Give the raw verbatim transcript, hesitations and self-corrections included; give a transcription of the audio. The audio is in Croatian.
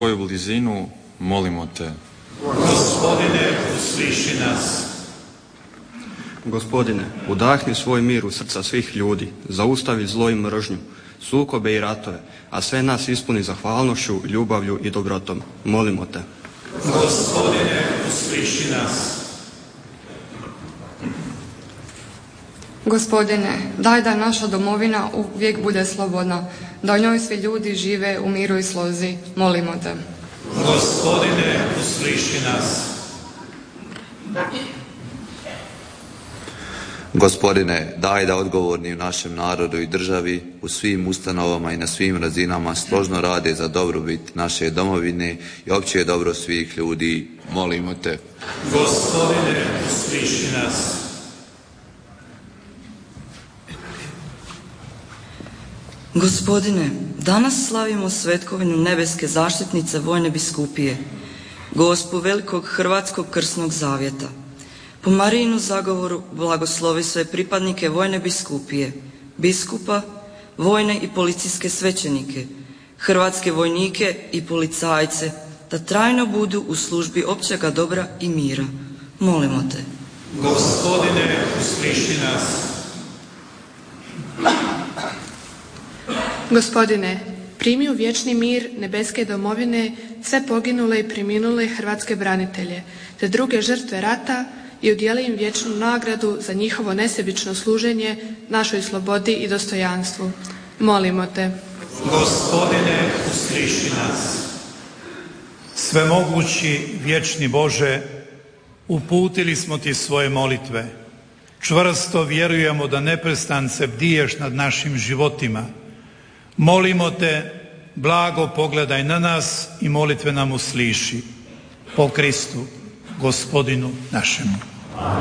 svoju blizinu, molimo te. Gospodine, usliši nas. Gospodine, udahni svoj mir u srca svih ljudi, zaustavi zlo i mržnju, sukobe i ratove, a sve nas ispuni zahvalnošću, ljubavlju i dobrotom. Molimo te. Gospodine, usliši nas. Gospodine, daj da naša domovina uvijek bude slobodna, da u njoj svi ljudi žive u miru i slozi. Molimo te. Gospodine, usliši nas. Gospodine, daj da odgovorni u našem narodu i državi, u svim ustanovama i na svim razinama složno rade za dobrobit naše domovine i opće dobro svih ljudi. Molimo te. Gospodine, usliši nas. Gospodine, danas slavimo svetkovinu nebeske zaštitnice Vojne biskupije, Gospu Velikog Hrvatskog krsnog zavjeta. Po Marijinu zagovoru blagoslovi sve pripadnike Vojne biskupije, biskupa, vojne i policijske svećenike, hrvatske vojnike i policajce, da trajno budu u službi općega dobra i mira. Molimo te. Gospodine, usliši nas. Gospodine, primi u vječni mir nebeske domovine sve poginule i preminule hrvatske branitelje, te druge žrtve rata i udijeli im vječnu nagradu za njihovo nesebično služenje našoj slobodi i dostojanstvu. Molimo te. Gospodine, usliši nas. Svemogući vječni Bože, uputili smo ti svoje molitve. Čvrsto vjerujemo da neprestance bdiješ nad našim životima. Molimo te, blago pogledaj na nas i molitve nam usliši. Po Kristu, Gospodinu našemu.